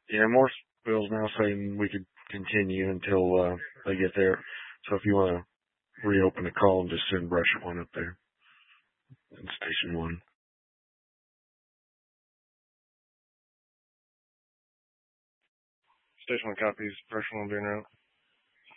Yeah, more bills now saying we could continue until they get there. So if you want to reopen the call and just send brush one up there in station one. Station one copies. Brush one being route.